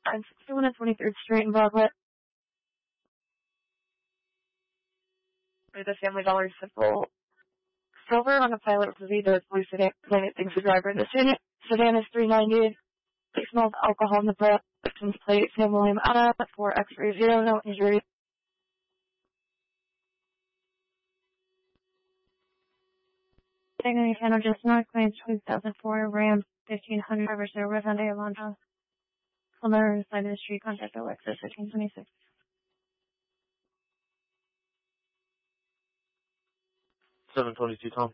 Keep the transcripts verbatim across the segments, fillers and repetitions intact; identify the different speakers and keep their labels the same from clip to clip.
Speaker 1: I'm sixty-one at twenty-third Street in Broadway. The Family Dollar simple silver on a pilot with the blue sedan. Thanks the driver. The sedan, sedan is three ninety. It smells alcohol in the breath. Victim's plate, Sam William Anna, four X-ray zero, no injury. Dignity Channel just north, claims two thousand four, Ram fifteen hundred, River Service, Hyundai Elantra. On the other side of the street, contact Alexis, fifteen twenty-six.
Speaker 2: seven twenty-two, Tom.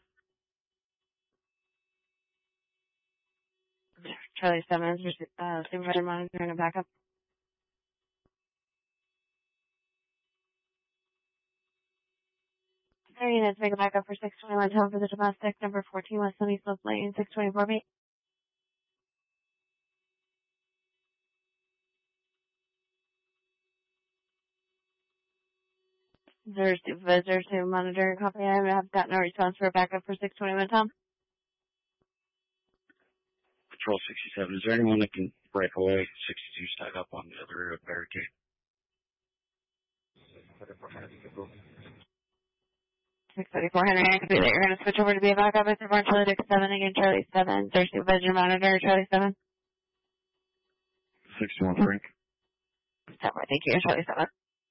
Speaker 1: Charlie Simmons, uh, supervisor monitoring a backup. Three units make a backup for six twenty-one Tom for the domestic, number fourteen West Sunny Slope Lane, six twenty-four B. There's visitors to monitor copy. I have gotten a response for a backup for six twenty-one Tom.
Speaker 3: Patrol sixty-seven, is there anyone that can break away? sixty-two stuck up on the other barricade.
Speaker 1: six thirty-four Henry, I can be that you're going to switch over to be a backup. It's March Charlie seven again, Charlie seven. There's supervisor monitor, Charlie seven.
Speaker 3: sixty-one Frank.
Speaker 1: Seven, thank you, Charlie seven.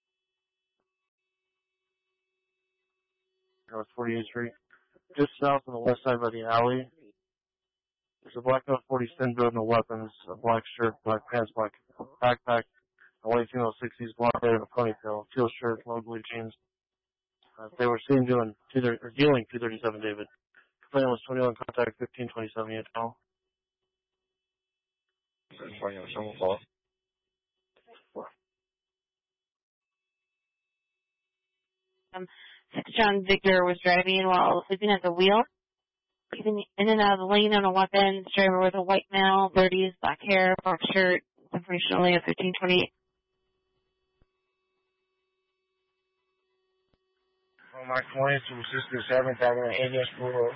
Speaker 2: North forty-eighth Street. Just south on the west side by the alley. There's a black F forty Sten building of weapons, a black shirt, black pants, black backpack, a white female sixties blonde hair and a ponytail, teal shirt, low blue jeans. Uh, they were seen doing two thirty, or dealing two thirty-seven David. Complaint was twenty-one contact fifteen twenty-seven H L.
Speaker 1: Um, six John Victor was driving while sleeping at the wheel. Even in and out of the lane on a weapon. The driver was a white male, birdies, black hair, black shirt. Information only at fifteen twenty-eight.
Speaker 2: Well, my clients from Sister seventh having an A S four.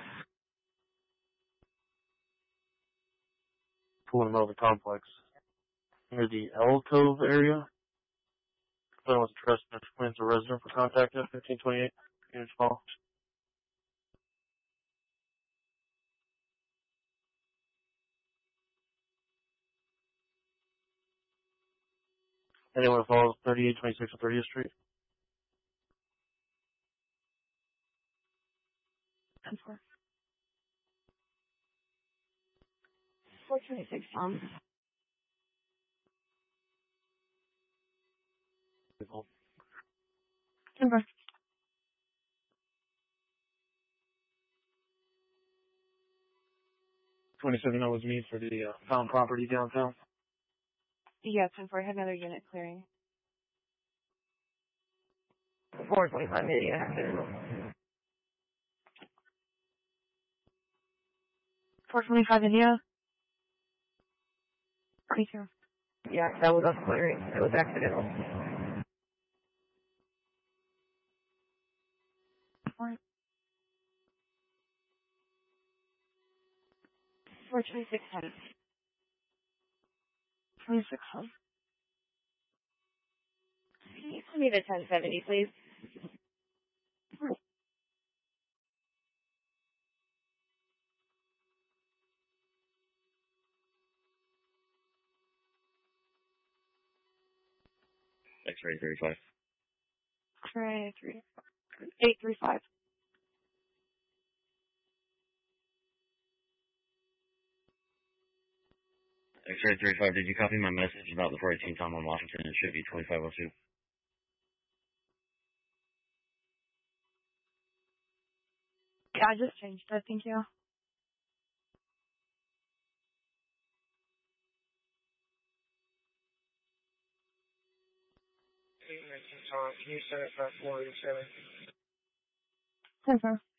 Speaker 2: Pulling them out of the complex. Near the L Cove area. Complaint was a trespass. Complaint's a resident for contact at fifteen twenty-eight. Units call. Anyone follows thirty-eight twenty-six and thirtieth Street?
Speaker 1: ten four. four twenty-six, Tom. Timber.
Speaker 2: twenty-seven that was me for the uh, found property downtown.
Speaker 1: Yeah, ten four. I had another unit clearing.
Speaker 4: four twenty-five India.
Speaker 1: four twenty-five India. twenty-two.
Speaker 4: Yeah, that was us clearing. It was accidental.
Speaker 1: Four. four twenty-six Home. twenty-six Home. Can you send me the ten seventy, please?
Speaker 3: X-ray thirty-five.
Speaker 1: Try three. eight three five.
Speaker 3: X-ray thirty-five, did you copy my message about the four eighteen Tom on Washington? It should be twenty-five oh two.
Speaker 1: Yeah, I just changed it. Thank you.
Speaker 2: Can you set it for four eighty-seven?
Speaker 1: ten four.